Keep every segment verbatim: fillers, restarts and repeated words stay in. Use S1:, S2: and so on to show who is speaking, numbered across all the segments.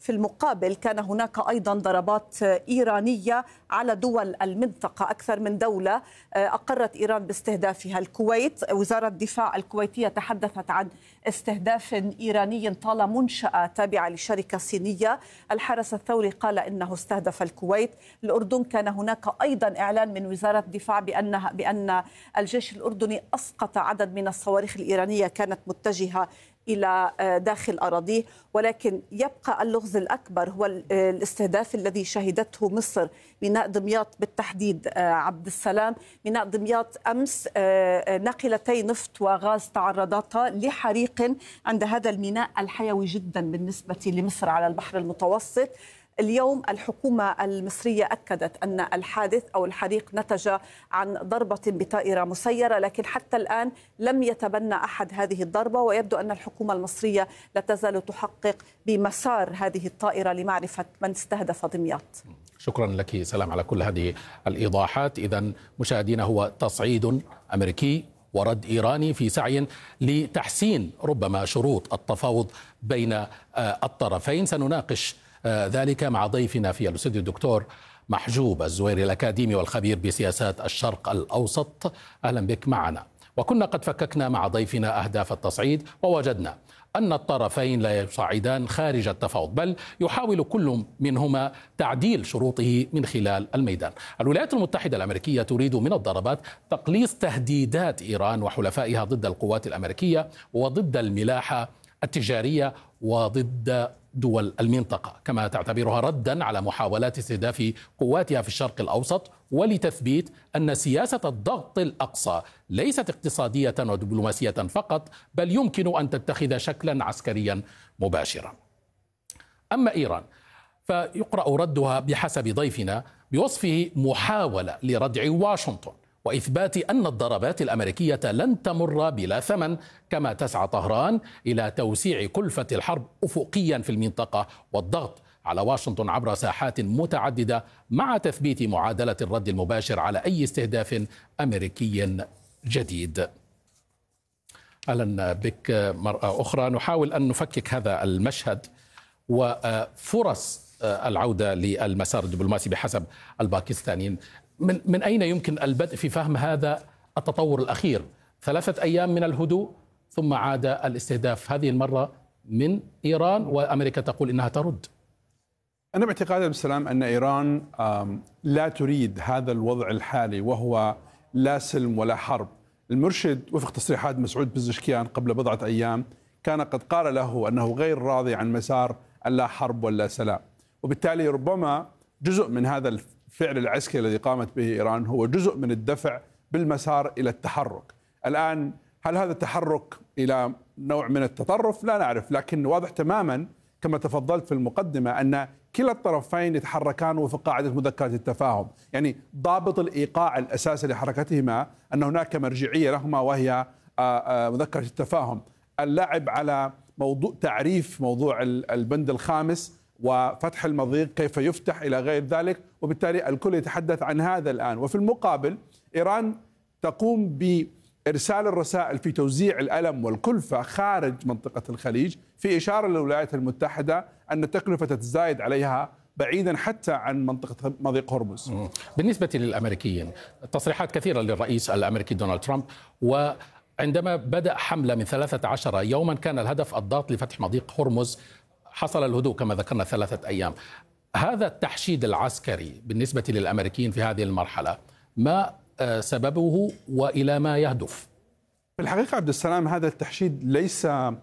S1: في المقابل كان هناك أيضا ضربات إيرانية على دول المنطقة. أكثر من دولة أقرت إيران باستهدافها. الكويت، وزارة الدفاع الكويتية تحدثت عن استهداف إيراني طال منشأة تابعة لشركة صينية. الحرس الثوري قال إنه استهدف الكويت. الأردن كان هناك أيضا إعلان من وزارة الدفاع بأنها بأن الجيش الأردني أسقط عدد من الصواريخ الإيرانية كانت متجهة إلى داخل أراضيه. ولكن يبقى اللغز الأكبر هو الاستهداف الذي شهدته مصر، ميناء دمياط بالتحديد. عبد السلام، ميناء دمياط أمس ناقلتي نفط وغاز تعرضتا لحريق عند هذا الميناء الحيوي جدا بالنسبة لمصر على البحر المتوسط. اليوم الحكومة المصرية أكدت أن الحادث أو الحريق نتج عن ضربة بطائرة مسيرة، لكن حتى الآن لم يتبنى أحد هذه الضربة، ويبدو أن الحكومة المصرية لا تزال تحقق بمسار هذه الطائرة لمعرفة من استهدف دمياط.
S2: شكرا لك سلام على كل هذه الإيضاحات. إذن مشاهدينا، هو تصعيد أمريكي ورد إيراني في سعي لتحسين ربما شروط التفاوض بين الطرفين. سنناقش ذلك مع ضيفنا في الاستوديو الدكتور محجوب الزويري، الأكاديمي والخبير بسياسات الشرق الأوسط. أهلا بك معنا. وكنا قد فككنا مع ضيفنا أهداف التصعيد، ووجدنا أن الطرفين لا يصعدان خارج التفاوض، بل يحاول كل منهما تعديل شروطه من خلال الميدان. الولايات المتحدة الأمريكية تريد من الضربات تقليص تهديدات إيران وحلفائها ضد القوات الأمريكية وضد الملاحة التجارية وضد دول المنطقة، كما تعتبرها ردا على محاولات استهداف قواتها في الشرق الأوسط، ولتثبيت أن سياسة الضغط الأقصى ليست اقتصادية ودبلوماسية فقط، بل يمكن أن تتخذ شكلا عسكريا مباشرا. أما إيران فيقرأ ردها بحسب ضيفنا بوصفه محاولة لردع واشنطن وإثبات أن الضربات الأمريكية لن تمر بلا ثمن، كما تسعى طهران إلى توسيع كلفة الحرب أفقيا في المنطقة والضغط على واشنطن عبر ساحات متعددة، مع تثبيت معادلة الرد المباشر على أي استهداف أمريكي جديد. أهلا بك مرة أخرى. نحاول أن نفكك هذا المشهد وفرص العودة للمسار الدبلوماسي بحسب الباكستانيين. من من أين يمكن البدء في فهم هذا التطور الأخير؟ ثلاثة أيام من الهدوء ثم عاد الاستهداف، هذه المرة من إيران، وأمريكا تقول إنها ترد.
S3: أنا باعتقادي بالسلام أن إيران لا تريد هذا الوضع الحالي، وهو لا سلم ولا حرب. المرشد وفق تصريحات مسعود بزشكيان قبل بضعة أيام كان قد قال له أنه غير راضي عن مسار لا حرب ولا سلام، وبالتالي ربما جزء من هذا الفعل العسكري الذي قامت به إيران هو جزء من الدفع بالمسار إلى التحرك. الآن هل هذا التحرك إلى نوع من التطرف؟ لا نعرف، لكن واضح تماما كما تفضلت في المقدمة أن كلا الطرفين يتحركان وفق قاعدة مذكرة التفاهم. يعني ضابط الإيقاع الأساسي لحركتهما أن هناك مرجعية لهما وهي مذكرة التفاهم. اللعب على موضوع تعريف موضوع البند الخامس وفتح المضيق كيف يفتح إلى غير ذلك، وبالتالي الكل يتحدث عن هذا الآن. وفي المقابل إيران تقوم بإرسال الرسائل في توزيع الألم والكلفة خارج منطقة الخليج، في إشارة للولايات المتحدة أن التكلفة تتزايد عليها بعيدا حتى عن منطقة مضيق هرمز.
S2: بالنسبة للأمريكيين، تصريحات كثيرة للرئيس الأمريكي دونالد ترامب، وعندما بدأ حملة من ثلاثة عشر يوما كان الهدف الضغط لفتح مضيق هرمز. حصل الهدوء كما ذكرنا ثلاثة أيام. هذا التحشيد العسكري بالنسبة للأمريكيين في هذه المرحلة ما سببه وإلى ما يهدف؟
S3: في الحقيقة عبد السلام، هذا التحشيد ليس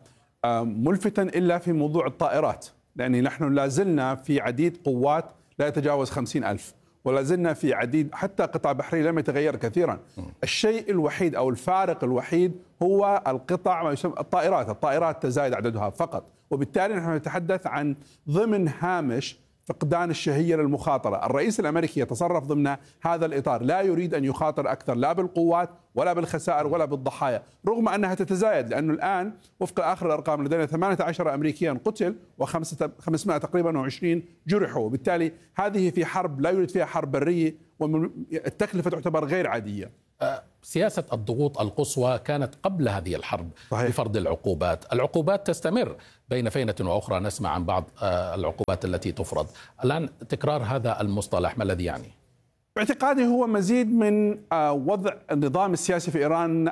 S3: ملفتا إلا في موضوع الطائرات، لأن نحن لازلنا في عديد قوات لا يتجاوز خمسين ألف، ولازلنا في عديد حتى قطع بحرية لم يتغير كثيرا. الشيء الوحيد أو الفارق الوحيد هو القطع ما يسمى الطائرات. الطائرات تزايد عددها فقط، وبالتالي نحن نتحدث عن ضمن هامش فقدان الشهية للمخاطرة. الرئيس الأمريكي يتصرف ضمن هذا الإطار، لا يريد أن يخاطر أكثر لا بالقوات ولا بالخسائر ولا بالضحايا، رغم أنها تتزايد، لأنه الآن وفق آخر الأرقام لدينا ثمانية عشر أمريكيا قتل وخمسمائة تقريبا وعشرين جرحوا، وبالتالي هذه في حرب لا يريد فيها حرب برية، والتكلفة تعتبر غير عادية.
S2: سياسة الضغوط القصوى كانت قبل هذه الحرب
S3: صحيح.
S2: بفرض العقوبات. العقوبات تستمر بين فينة وأخرى، نسمع عن بعض العقوبات التي تفرض. الآن تكرار هذا المصطلح ما الذي يعني؟
S3: باعتقادي هو مزيد من وضع النظام السياسي في إيران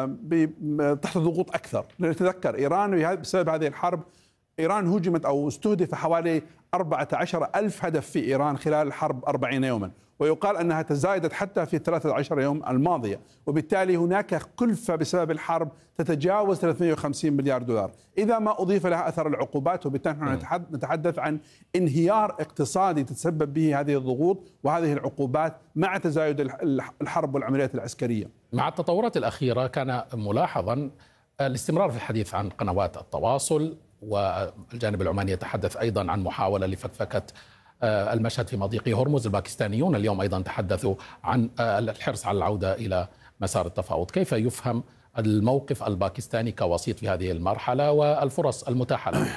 S3: تحت ضغوط أكثر. نتذكر إيران بسبب هذه الحرب، إيران هجمت أو استهدف حوالي أربعة عشر ألف هدف في إيران خلال الحرب أربعين يوما، ويقال أنها تزايدت حتى في ثلاثة عشر يوم الماضية، وبالتالي هناك كلفة بسبب الحرب تتجاوز ثلاثمئة وخمسين مليار دولار إذا ما أضيف لها أثر العقوبات. وبالتالي نحن نتحدث عن انهيار اقتصادي تتسبب به هذه الضغوط وهذه العقوبات مع تزايد الحرب والعمليات العسكرية.
S2: مع التطورات الأخيرة كان ملاحظا الاستمرار في الحديث عن قنوات التواصل، والجانب العماني يتحدث أيضا عن محاولة لفكفكة المشهد في مضيق هرمز. الباكستانيون اليوم أيضا تحدثوا عن الحرص على العودة إلى مسار التفاوض. كيف يفهم الموقف الباكستاني كوسيط في هذه المرحلة والفرص المتاحة له؟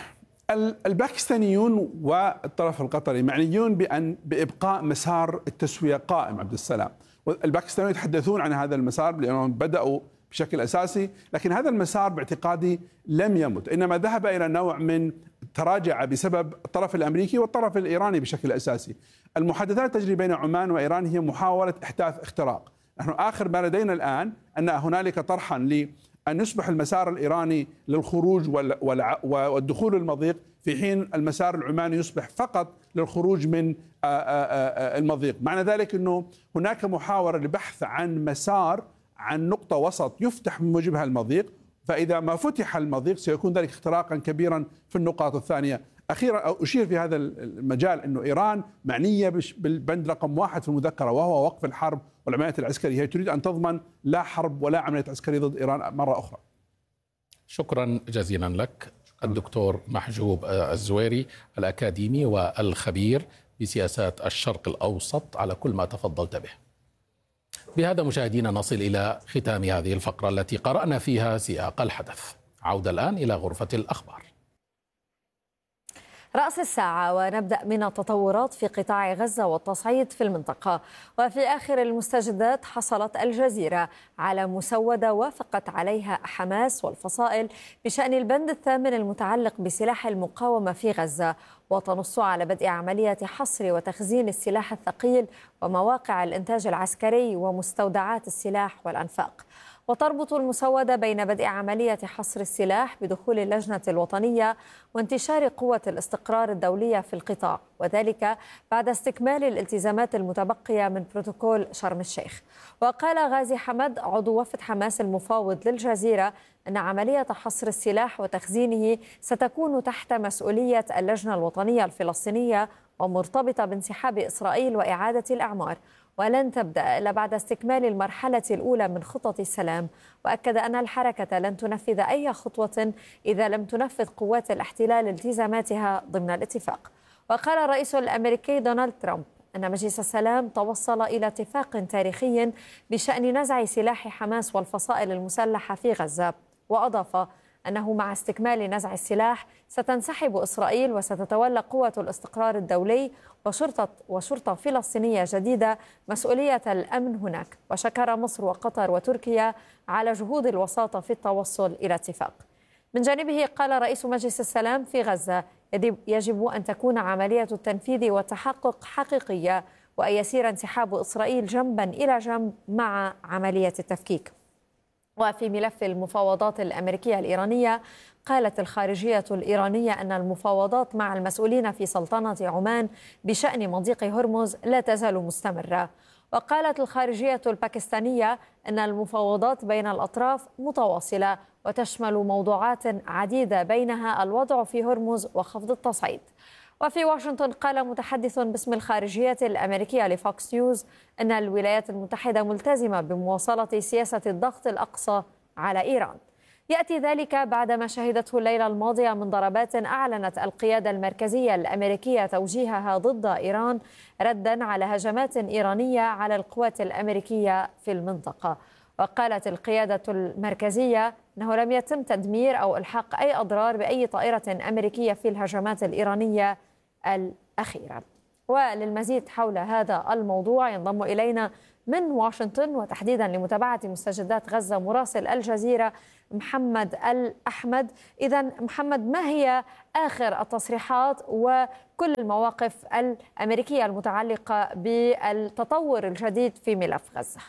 S3: الباكستانيون والطرف القطري معنيون بأن بإبقاء مسار التسوية قائم عبد السلام، والباكستانيون يتحدثون عن هذا المسار لأنهم بدأوا بشكل أساسي، لكن هذا المسار باعتقادي لم يمت، إنما ذهب إلى نوع من تراجع بسبب الطرف الأمريكي والطرف الإيراني بشكل أساسي. المحادثات تجري بين عمان وإيران هي محاولة إحداث اختراق. نحن آخر ما لدينا الآن أن هنالك طرحا لأن يصبح المسار الإيراني للخروج والدخول المضيق، في حين المسار العماني يصبح فقط للخروج من المضيق. معنى ذلك أنه هناك محاولة لبحث عن مسار، عن نقطة وسط يفتح من موجبها المضيق، فإذا ما فتح المضيق سيكون ذلك اختراقا كبيرا في النقاط الثانية. أخيرا أشير في هذا المجال أنه إيران معنية بالبند رقم واحد في المذكرة، وهو وقف الحرب والعمليات العسكرية. هي تريد أن تضمن لا حرب ولا عملية عسكرية ضد إيران مرة أخرى.
S2: شكرا جزيلا لك الدكتور محجوب الزويري، الأكاديمي والخبير بسياسات الشرق الأوسط، على كل ما تفضلت به. بهذا مشاهدينا نصل إلى ختام هذه الفقرة التي قرأنا فيها سياق الحدث. عودة الآن إلى غرفة الأخبار.
S4: رأس الساعة، ونبدأ من التطورات في قطاع غزة والتصعيد في المنطقة. وفي آخر المستجدات حصلت الجزيرة على مسودة وافقت عليها حماس والفصائل بشأن البند الثامن المتعلق بسلاح المقاومة في غزة، وتنص على بدء عملية حصر وتخزين السلاح الثقيل ومواقع الإنتاج العسكري ومستودعات السلاح والأنفاق. وتربط المسودة بين بدء عملية حصر السلاح بدخول اللجنة الوطنية وانتشار قوة الاستقرار الدولية في القطاع، وذلك بعد استكمال الالتزامات المتبقية من بروتوكول شرم الشيخ. وقال غازي حمد عضو وفد حماس المفاوض للجزيرة أن عملية حصر السلاح وتخزينه ستكون تحت مسؤولية اللجنة الوطنية الفلسطينية ومرتبطة بانسحاب إسرائيل وإعادة الأعمار، ولن تبدأ إلا بعد استكمال المرحلة الأولى من خطط السلام. وأكد أن الحركة لن تنفذ أي خطوة إذا لم تنفذ قوات الاحتلال التزاماتها ضمن الاتفاق. وقال الرئيس الأمريكي دونالد ترامب أن مجلس السلام توصل إلى اتفاق تاريخي بشأن نزع سلاح حماس والفصائل المسلحة في غزة، وأضاف أنه مع استكمال نزع السلاح ستنسحب إسرائيل وستتولى قوة الاستقرار الدولي وشرطة وشرطة فلسطينية جديدة مسؤولية الأمن هناك. وشكر مصر وقطر وتركيا على جهود الوساطة في التوصل إلى اتفاق. من جانبه قال رئيس مجلس السلام في غزة يجب أن تكون عملية التنفيذ والتحقق حقيقية، وأن يسير انسحاب إسرائيل جنبا إلى جنب مع عملية التفكيك. وفي ملف المفاوضات الأمريكية الإيرانية، قالت الخارجية الإيرانية أن المفاوضات مع المسؤولين في سلطنة عمان بشأن مضيق هرمز لا تزال مستمرة. وقالت الخارجية الباكستانية أن المفاوضات بين الأطراف متواصلة وتشمل موضوعات عديدة بينها الوضع في هرمز وخفض التصعيد. وفي واشنطن قال متحدث باسم الخارجية الأمريكية لفوكس نيوز أن الولايات المتحدة ملتزمة بمواصلة سياسة الضغط الأقصى على إيران. يأتي ذلك بعدما شهدته الليلة الماضية من ضربات أعلنت القيادة المركزية الأمريكية توجيهها ضد إيران ردا على هجمات إيرانية على القوات الأمريكية في المنطقة. وقالت القيادة المركزية أنه لم يتم تدمير أو إلحاق أي أضرار بأي طائرة أمريكية في الهجمات الإيرانية الأخيرة. وللمزيد حول هذا الموضوع ينضم إلينا من واشنطن وتحديدا لمتابعة مستجدات غزة مراسل الجزيرة محمد الأحمد. إذا محمد، ما هي آخر التصريحات وكل المواقف الأمريكية المتعلقة بالتطور الجديد في ملف غزة؟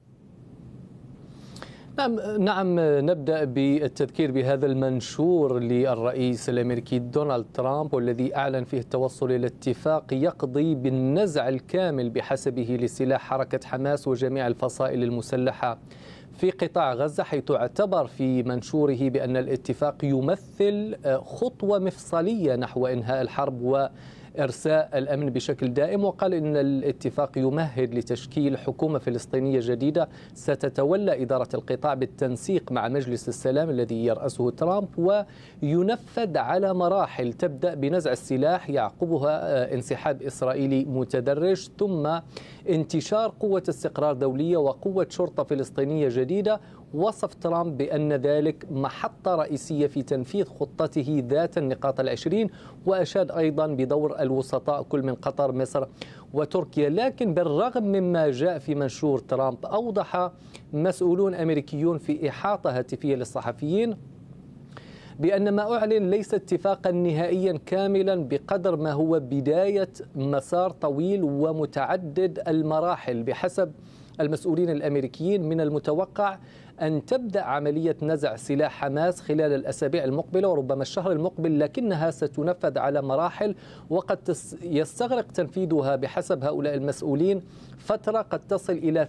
S5: نعم نعم نبدأ بالتذكير بهذا المنشور للرئيس الأمريكي دونالد ترامب، والذي أعلن فيه التوصل إلى اتفاق يقضي بالنزع الكامل بحسبه لسلاح حركة حماس وجميع الفصائل المسلحة في قطاع غزة، حيث اعتبر في منشوره بأن الاتفاق يمثل خطوة مفصلية نحو إنهاء الحرب و إرساء الأمن بشكل دائم. وقال إن الاتفاق يمهد لتشكيل حكومة فلسطينية جديدة ستتولى إدارة القطاع بالتنسيق مع مجلس السلام الذي يرأسه ترامب، وينفذ على مراحل تبدأ بنزع السلاح يعقبها انسحاب إسرائيلي متدرج، ثم انتشار قوة استقرار دولية وقوة شرطة فلسطينية جديدة. وصف ترامب بأن ذلك محطة رئيسية في تنفيذ خطته ذات النقاط العشرين، وأشاد أيضا بدور الوسطاء كل من قطر مصر وتركيا. لكن بالرغم مما جاء في منشور ترامب، أوضح مسؤولون أمريكيون في إحاطة هاتفية للصحفيين بأن ما أعلن ليس اتفاقا نهائيا كاملا بقدر ما هو بداية مسار طويل ومتعدد المراحل. بحسب المسؤولين الأمريكيين من المتوقع أن تبدأ عملية نزع سلاح حماس خلال الأسابيع المقبلة وربما الشهر المقبل، لكنها ستنفذ على مراحل وقد يستغرق تنفيذها بحسب هؤلاء المسؤولين فترة قد تصل إلى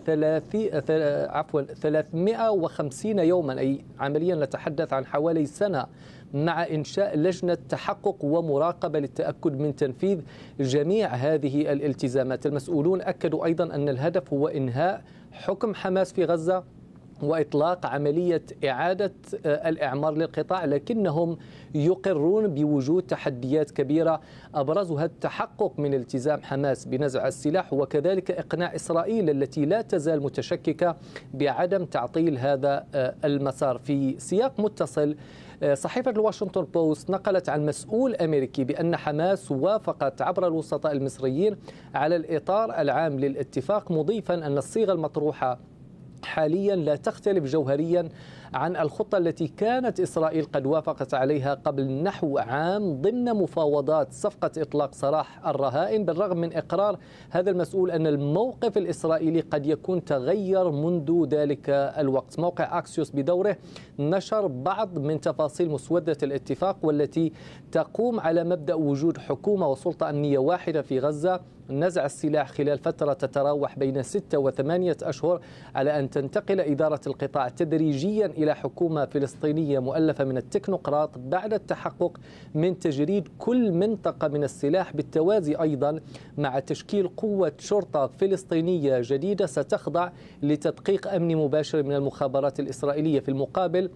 S5: عفوا ثلاثمئة وخمسين يوما، أي عمليا نتحدث عن حوالي سنة، مع إنشاء لجنة تحقق ومراقبة للتأكد من تنفيذ جميع هذه الالتزامات. المسؤولون أكدوا أيضا أن الهدف هو إنهاء حكم حماس في غزة وإطلاق عملية إعادة الإعمار للقطاع، لكنهم يقرون بوجود تحديات كبيرة أبرزها التحقق من التزام حماس بنزع السلاح، وكذلك إقناع إسرائيل التي لا تزال متشككة بعدم تعطيل هذا المسار. في سياق متصل، صحيفة الواشنطن بوست نقلت عن مسؤول أمريكي بأن حماس وافقت عبر الوسطاء المصريين على الإطار العام للاتفاق، مضيفا أن الصيغة المطروحة حاليا لا تختلف جوهريا عن الخطة التي كانت إسرائيل قد وافقت عليها قبل نحو عام ضمن مفاوضات صفقة إطلاق سراح الرهائن، بالرغم من إقرار هذا المسؤول أن الموقف الإسرائيلي قد يكون تغير منذ ذلك الوقت. موقع أكسيوس بدوره نشر بعض من تفاصيل مسودة الاتفاق، والتي تقوم على مبدأ وجود حكومة وسلطة أمنية واحدة في غزة، نزع السلاح خلال فترة تتراوح بين ستة وثمانية أشهر، على أن تنتقل إدارة القطاع تدريجيا إلى حكومة فلسطينية مؤلفة من التكنوقراط بعد التحقق من تجريد كل منطقة من السلاح، بالتوازي أيضا مع تشكيل قوة شرطة فلسطينية جديدة ستخضع لتدقيق أمني مباشر من المخابرات الإسرائيلية. في المقابل،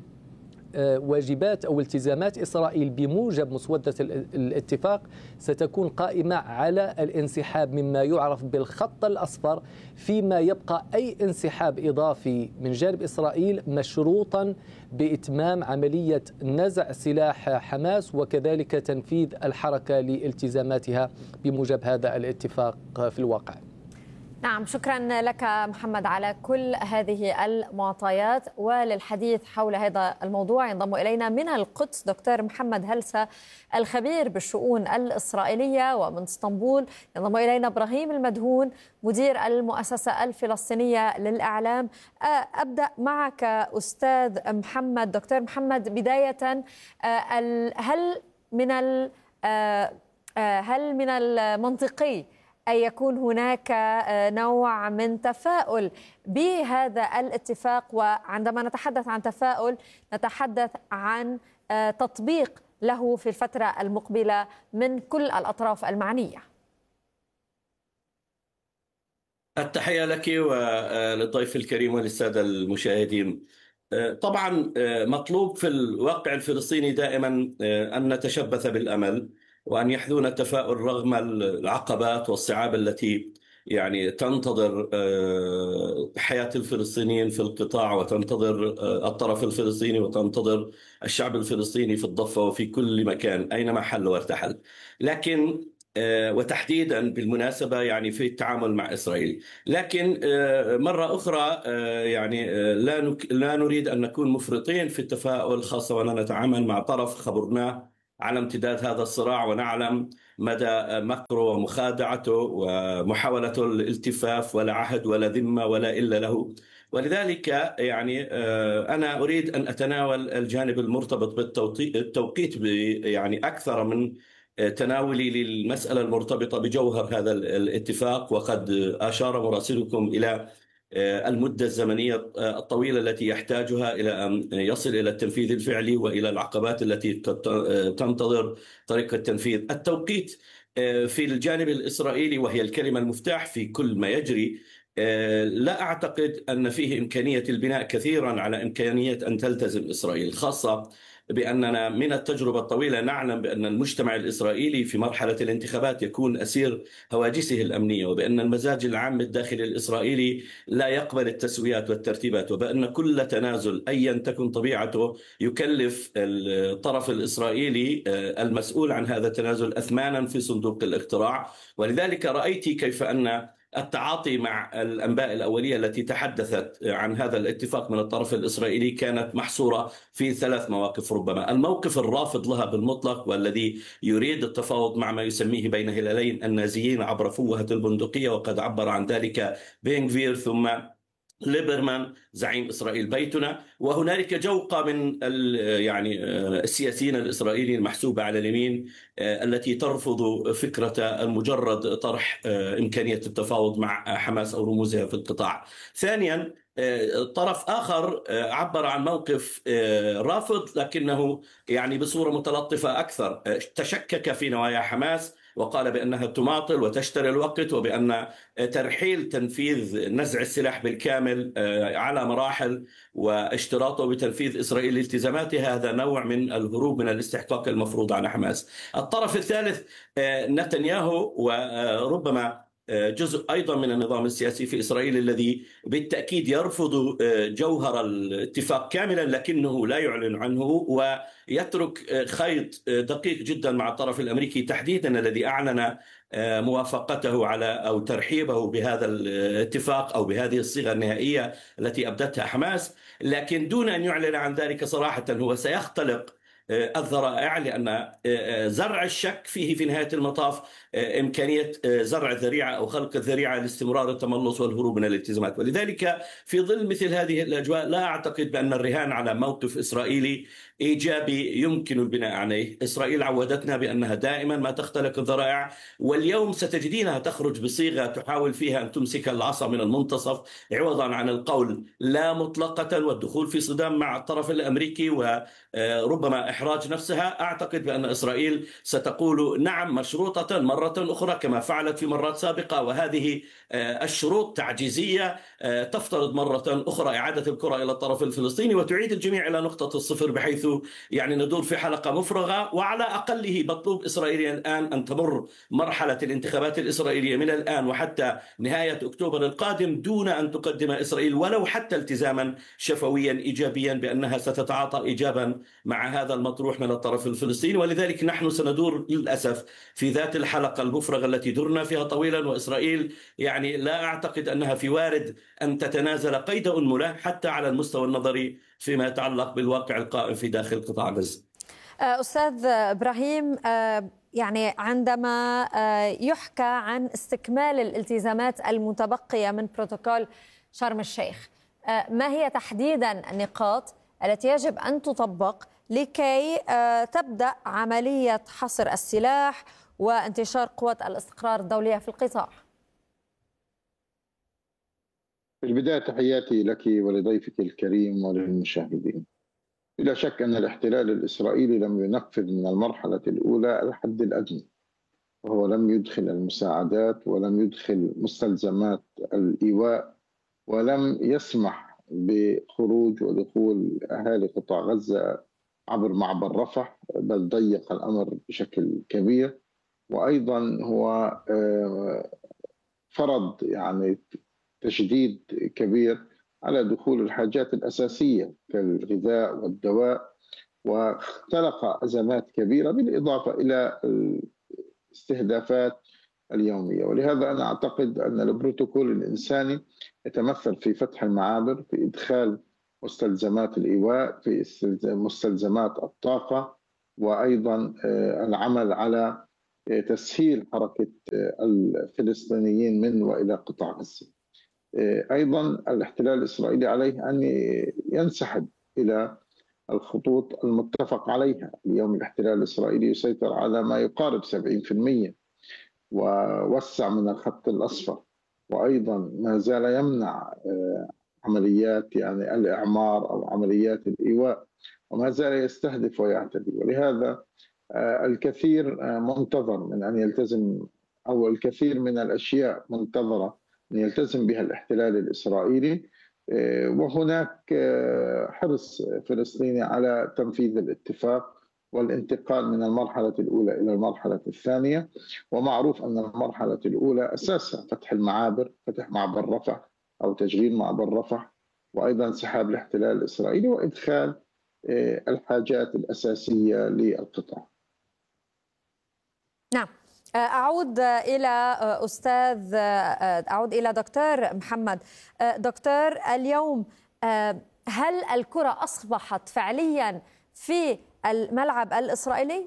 S5: واجبات أو التزامات إسرائيل بموجب مسودة الاتفاق ستكون قائمة على الانسحاب مما يعرف بالخط الأصفر، فيما يبقى أي انسحاب إضافي من جانب إسرائيل مشروطا بإتمام عملية نزع سلاح حماس وكذلك تنفيذ الحركة لالتزاماتها بموجب هذا الاتفاق في الواقع.
S4: نعم، شكرا لك محمد على كل هذه المعطيات. وللحديث حول هذا الموضوع ينضم إلينا من القدس دكتور محمد هلسة الخبير بالشؤون الإسرائيلية، ومن اسطنبول ينضم إلينا إبراهيم المدهون مدير المؤسسة الفلسطينية للإعلام. أبدأ معك أستاذ محمد. دكتور محمد، بداية، هل من هل من المنطقي أن يكون هناك نوع من تفاؤل بهذا الاتفاق؟ وعندما نتحدث عن تفاؤل نتحدث عن تطبيق له في الفترة المقبلة من كل الأطراف المعنية.
S6: التحية لك وللضيف الكريم وللسادة المشاهدين. طبعا مطلوب في الواقع الفلسطيني دائما أن نتشبث بالأمل وأن يحذون التفاؤل رغم العقبات والصعاب التي يعني تنتظر حياة الفلسطينيين في القطاع، وتنتظر الطرف الفلسطيني، وتنتظر الشعب الفلسطيني في الضفة وفي كل مكان أينما حل وارتحل. لكن وتحديدا بالمناسبة يعني في التعامل مع إسرائيل. لكن مرة أخرى يعني لا لا نريد أن نكون مفرطين في التفاؤل، خاصة وأننا نتعامل مع طرف خبرناه على امتداد هذا الصراع ونعلم مدى مكره ومخادعته ومحاولته الالتفاف، ولا عهد ولا ذمة ولا إلا له. ولذلك يعني أنا أريد أن أتناول الجانب المرتبط بالتوقيت يعني أكثر من تناولي للمسألة المرتبطة بجوهر هذا الاتفاق. وقد أشار مراسلكم إلى المدة الزمنية الطويلة التي يحتاجها إلى أن يصل إلى التنفيذ الفعلي وإلى العقبات التي تنتظر طريق التنفيذ. التوقيت في الجانب الإسرائيلي، وهي الكلمة المفتاح في كل ما يجري، لا أعتقد أن فيه إمكانية البناء كثيرا على إمكانية أن تلتزم إسرائيل، خاصة بأننا من التجربة الطويلة نعلم بأن المجتمع الإسرائيلي في مرحلة الانتخابات يكون أسير هواجسه الأمنية، وبأن المزاج العام الداخلي الإسرائيلي لا يقبل التسويات والترتيبات، وبأن كل تنازل أيا تكن طبيعته يكلف الطرف الإسرائيلي المسؤول عن هذا التنازل أثمانا في صندوق الاقتراع. ولذلك رأيت كيف أن التعاطي مع الأنباء الأولية التي تحدثت عن هذا الاتفاق من الطرف الإسرائيلي كانت محصورة في ثلاث مواقف. ربما الموقف الرافض لها بالمطلق، والذي يريد التفاوض مع ما يسميه بين هلالين النازيين عبر فوهة البندقية، وقد عبر عن ذلك بن غفير ثم ليبرمان زعيم إسرائيل بيتنا. وهنالك جوقة من يعني السياسيين الإسرائيليين المحسوبة على اليمين التي ترفض فكرة المجرد طرح إمكانية التفاوض مع حماس أو رموزها في القطاع. ثانيا، طرف آخر عبر عن موقف رافض لكنه يعني بصورة متلطفة أكثر، تشكك في نوايا حماس وقال بأنها تماطل وتشتري الوقت، وبأن ترحيل تنفيذ نزع السلاح بالكامل على مراحل واشتراطه بتنفيذ إسرائيل التزاماتها هذا نوع من الهروب من الاستحقاق المفروض على حماس. الطرف الثالث نتنياهو، وربما جزء أيضا من النظام السياسي في إسرائيل الذي بالتأكيد يرفض جوهر الاتفاق كاملا لكنه لا يعلن عنه، ويترك خيط دقيق جدا مع الطرف الأمريكي تحديدا الذي أعلن موافقته على أو ترحيبه بهذا الاتفاق أو بهذه الصيغة النهائية التي أبدتها حماس، لكن دون أن يعلن عن ذلك صراحة. هو سيختلق الذرائع، لأن زرع الشك فيه في نهاية المطاف إمكانية زرع الذريعة أو خلق الذريعة لاستمرار التملص والهروب من الالتزامات. ولذلك في ظل مثل هذه الأجواء لا أعتقد بأن الرهان على موقف إسرائيلي إيجابي يمكن البناء عليه. إسرائيل عودتنا بأنها دائما ما تختلق الذرائع، واليوم ستجدينها تخرج بصيغة تحاول فيها أن تمسك العصا من المنتصف عوضا عن القول لا مطلقة والدخول في صدام مع الطرف الأمريكي وربما إحراج نفسها. أعتقد بأن إسرائيل ستقول نعم مشروطة مرة أخرى كما فعلت في مرات سابقة، وهذه الشروط تعجيزية تفترض مرة أخرى إعادة الكرة إلى الطرف الفلسطيني وتعيد الجميع إلى نقطة الصفر، بحيث يعني ندور في حلقة مفرغة. وعلى أقله مطلوب إسرائيليا الآن أن تمر مرحلة الانتخابات الإسرائيلية من الآن وحتى نهاية أكتوبر القادم دون أن تقدم إسرائيل ولو حتى التزاما شفويا إيجابيا بأنها ستتعاطى إيجابا مع هذا المطروح من الطرف الفلسطيني. ولذلك نحن سندور للأسف في ذات الحلقة المفرغة التي درنا فيها طويلا، وإسرائيل يعني لا أعتقد أنها في وارد أن تتنازل قيد أنملة حتى على المستوى النظري فيما يتعلق بالواقع القائم في داخل قطاع غزة.
S4: أستاذ إبراهيم، يعني عندما يحكى عن استكمال الالتزامات المتبقية من بروتوكول شرم الشيخ، ما هي تحديدا النقاط التي يجب أن تطبق لكي تبدأ عملية حصر السلاح وانتشار قوات الاستقرار الدولية في القطاع؟
S7: في البداية تحياتي لك ولضيفك الكريم وللمشاهدين. بلا شك أن الاحتلال الإسرائيلي لم ينفذ من المرحلة الأولى الحد الأدنى، وهو لم يدخل المساعدات ولم يدخل مستلزمات الإيواء ولم يسمح بخروج ودخول أهالي قطاع غزة عبر معبر رفح، بل ضيق الأمر بشكل كبير. وأيضا هو فرض يعني تشديد كبير على دخول الحاجات الأساسية كالغذاء والدواء، واختلق أزمات كبيرة بالإضافة إلى الاستهدافات اليومية. ولهذا أنا أعتقد أن البروتوكول الإنساني يتمثل في فتح المعابر، في إدخال مستلزمات الإيواء، في مستلزمات الطاقة، وأيضا العمل على تسهيل حركة الفلسطينيين من وإلى قطاع غزة. أيضا الاحتلال الإسرائيلي عليه أن ينسحب إلى الخطوط المتفق عليها. اليوم الاحتلال الإسرائيلي يسيطر على ما يقارب سبعين بالمئة ووسع من الخط الأصفر، وأيضا ما زال يمنع عمليات يعني الإعمار أو عمليات الإيواء، وما زال يستهدف ويعتدي. ولهذا الكثير منتظر من أن يلتزم، أو الكثير من الأشياء منتظرة أن يلتزم بها الاحتلال الإسرائيلي، وهناك حرص فلسطيني على تنفيذ الاتفاق والانتقال من المرحلة الأولى إلى المرحلة الثانية. ومعروف أن المرحلة الأولى أساسها فتح المعابر، فتح معبر رفح أو تشغيل معبر رفح، وأيضا انسحاب الاحتلال الإسرائيلي وإدخال الحاجات الأساسية للقطاع.
S4: نعم، أعود إلى أستاذ أعود إلى دكتور محمد. دكتور، اليوم هل الكرة أصبحت فعليا في الملعب الإسرائيلي؟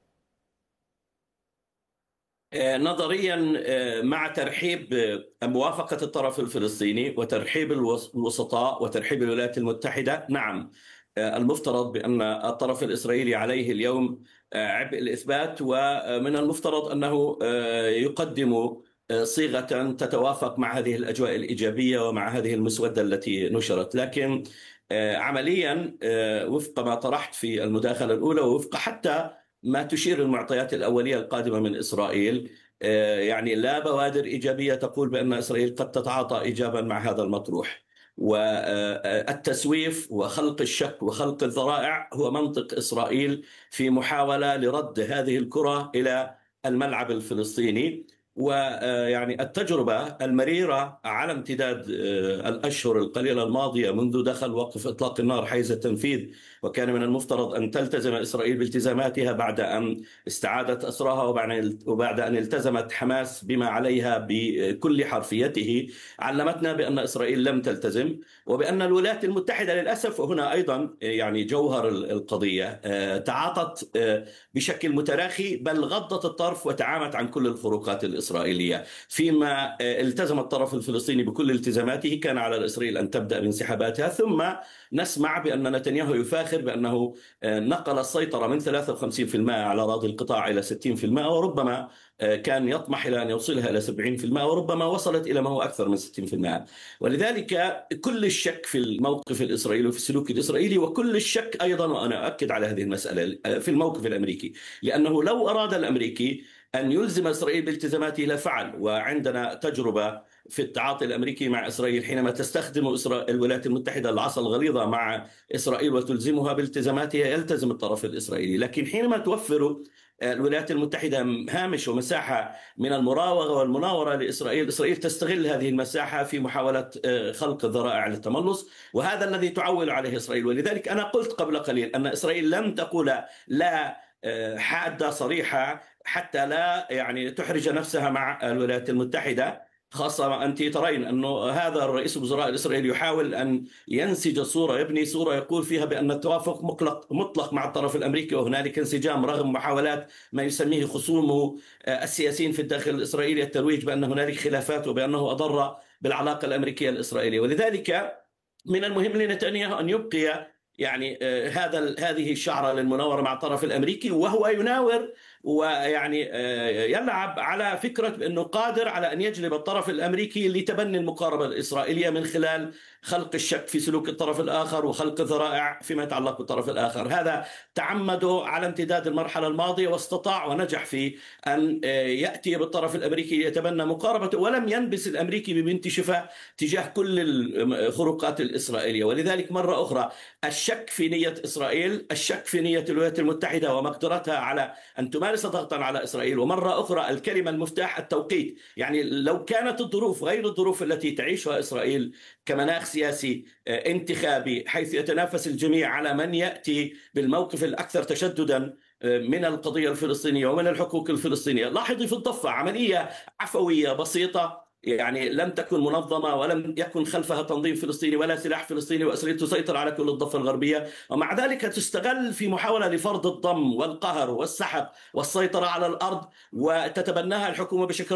S6: نظريا مع ترحيب موافقة الطرف الفلسطيني وترحيب الوسطاء وترحيب الولايات المتحدة، نعم المفترض بأن الطرف الإسرائيلي عليه اليوم عبء الإثبات، ومن المفترض أنه يقدم صيغة تتوافق مع هذه الأجواء الإيجابية ومع هذه المسودة التي نشرت. لكن عمليا وفق ما طرحت في المداخلة الأولى ووفق حتى ما تشير المعطيات الأولية القادمة من إسرائيل، يعني لا بوادر إيجابية تقول بأن إسرائيل قد تتعاطى إيجابا مع هذا المطروح. والتسويف وخلق الشك وخلق الذرائع هو منطق إسرائيل في محاولة لرد هذه الكرة إلى الملعب الفلسطيني. ويعني التجربة المريرة على امتداد الأشهر القليلة الماضية منذ دخل وقف إطلاق النار حيز التنفيذ، وكان من المفترض أن تلتزم إسرائيل بالتزاماتها بعد أن استعادت أسراها وبعد أن التزمت حماس بما عليها بكل حرفيته، علمتنا بأن إسرائيل لم تلتزم، وبأن الولايات المتحدة للأسف، وهنا أيضا يعني جوهر القضية، تعاطت بشكل متراخي بل غضت الطرف وتعامت عن كل الفروقات الإسرائيلية. إسرائيلية. فيما التزم الطرف الفلسطيني بكل التزاماته كان على إسرائيل أن تبدأ بانسحاباتها. ثم نسمع بأن نتنياهو يفاخر بأنه نقل السيطرة من ثلاثة وخمسين بالمئة على أراضي القطاع إلى ستين بالمئة، وربما كان يطمح إلى أن يوصلها إلى سبعين بالمئة، وربما وصلت إلى ما هو أكثر من ستين بالمئة. ولذلك كل الشك في الموقف الإسرائيلي وفي السلوك الإسرائيلي، وكل الشك أيضا، وأنا أؤكد على هذه المسألة، في الموقف الأمريكي، لأنه لو أراد الأمريكي أن يلزم إسرائيل بالتزاماته لفعل. وعندنا تجربة في التعاطي الأمريكي مع إسرائيل حينما تستخدم الولايات المتحدة العصا الغليظة مع إسرائيل وتلزمها بالتزاماتها يلتزم الطرف الإسرائيلي. لكن حينما توفر الولايات المتحدة هامش ومساحة من المراوغة والمناورة لإسرائيل، إسرائيل تستغل هذه المساحة في محاولة خلق الذرائع للتملص، وهذا الذي تعول عليه إسرائيل. ولذلك أنا قلت قبل قليل أن إسرائيل لم تقول لا حادة صريحة حتى لا يعني تحرج نفسها مع الولايات المتحدة، خاصة أنت ترين أنه هذا الرئيس الوزراء الإسرائيلي يحاول أن ينسج صورة، يبني صورة يقول فيها بأن التوافق مطلق مطلق مع الطرف الأمريكي، وهنالك انسجام رغم محاولات ما يسميه خصومه السياسيين في الداخل الإسرائيلي الترويج بأن هنالك خلافات وبأنه أضر بالعلاقة الأمريكية الإسرائيلية. ولذلك من المهم لنتنياهو أن يبقي يعني هذا هذه الشعرة للمناورة مع الطرف الأمريكي، وهو يناور ويعني يلعب على فكرة أنه قادر على أن يجلب الطرف الأمريكي لتبني المقاربة الإسرائيلية من خلال خلق الشك في سلوك الطرف الآخر وخلق الذرائع فيما يتعلق بالطرف الآخر. هذا تعمده على امتداد المرحلة الماضية، واستطاع ونجح في أن يأتي بالطرف الأمريكي يتبنى مقاربته، ولم ينبس الأمريكي ببنت شفاء تجاه كل الخروقات الإسرائيلية. ولذلك مرة أخرى الشك في نية إسرائيل، الشك في نية الولايات المتحدة ومقدرتها على أن تمارس ضغطا على إسرائيل، ومرة أخرى الكلمة المفتاح التوقيت. يعني لو كانت الظروف غير الظروف التي تعيشها إسرائيل كمناخ سياسي انتخابي حيث يتنافس الجميع على من يأتي بالموقف الأكثر تشددا من القضية الفلسطينية ومن الحقوق الفلسطينية. لاحظي في الضفة عملية عفوية بسيطة، يعني لم تكن منظمة ولم يكن خلفها تنظيم فلسطيني ولا سلاح فلسطيني، وإسرائيل تسيطر على كل الضفة الغربية، ومع ذلك تستغل في محاولة لفرض الضم والقهر والسحق والسيطرة على الأرض، وتتبناها الحكومة بشكل